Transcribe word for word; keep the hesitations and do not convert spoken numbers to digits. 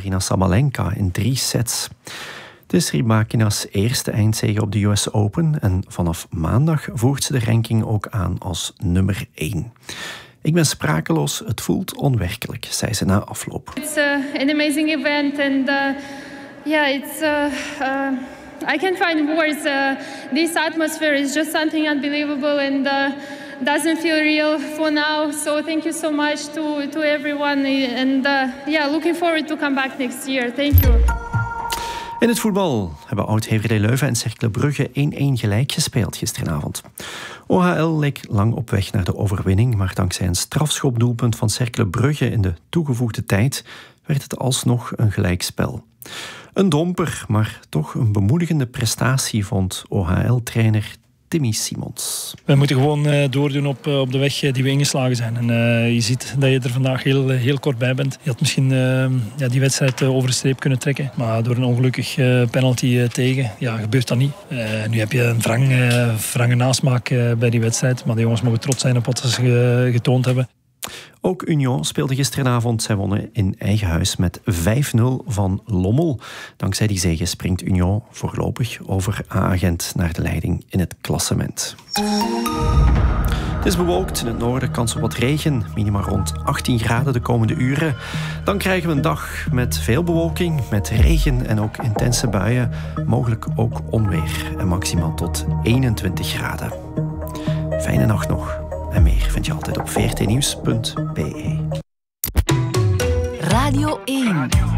Aryna Sabalenka in drie sets. Het is Rybakina's eerste eindzege op de U S Open en vanaf maandag voert ze de ranking ook aan als nummer één. Ik ben sprakeloos, het voelt onwerkelijk, zei ze na afloop. It's uh, an amazing event and uh, yeah, it's uh, uh, I can't find words. Uh, this atmosphere is just something unbelievable and uh, doesn't feel real for now. So thank you so much to to everyone and uh, yeah, looking forward to come back next year. Thank you. In het voetbal hebben Oud-H V D Leuven en Cercle Brugge één-één gelijk gespeeld gisteravond. O H L leek lang op weg naar de overwinning, maar dankzij een strafschopdoelpunt van Cercle Brugge in de toegevoegde tijd werd het alsnog een gelijkspel. Een domper, maar toch een bemoedigende prestatie vond O H L-trainer Timmy Simons. We moeten gewoon uh, doordoen op, uh, op de weg uh, die we ingeslagen zijn. En, uh, je ziet dat je er vandaag heel, heel kort bij bent. Je had misschien uh, ja, die wedstrijd uh, over de streep kunnen trekken. Maar door een ongelukkig uh, penalty uh, tegen, ja, gebeurt dat niet. Uh, nu heb je een wrang, uh, wrange nasmaak uh, bij die wedstrijd. Maar de jongens mogen trots zijn op wat ze uh, getoond hebben. Ook Union speelde gisteravond. Zij wonnen in eigen huis met vijf nul van Lommel. Dankzij die zege springt Union voorlopig over A-agent naar de leiding in het klassement. Het is bewolkt, in het noorden kans op wat regen. Minima rond achttien graden de komende uren. Dan krijgen we een dag met veel bewolking, met regen en ook intense buien. Mogelijk ook onweer en maximaal tot eenentwintig graden. Fijne nacht nog. En meer vind je altijd op v r t nieuws punt b e. Radio één.